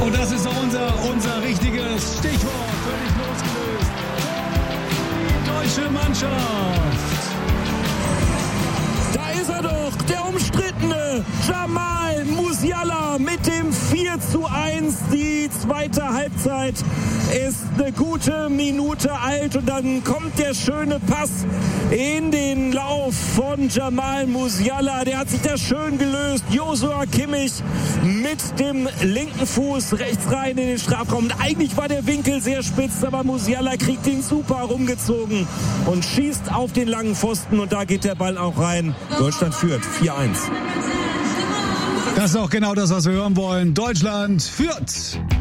Und das ist auch unser richtiges Stichwort. Völlig losgelöst. Die deutsche Mannschaft. Da ist er doch, der umstrittene Jamal Musiala mit dem 4:1. Die zweite Halbzeit ist eine gute Minute alt und dann kommt der schöne Pass in den Lauf von Jamal Musiala. Der hat sich da schön gelöst. Joshua Kimmich mit dem linken Fuß rechts rein in den Strafraum. Und eigentlich war der Winkel sehr spitz, aber Musiala kriegt ihn super rumgezogen und schießt auf den langen Pfosten und da geht der Ball auch rein. Deutschland führt 4:1. Das ist auch genau das, was wir hören wollen. Deutschland führt.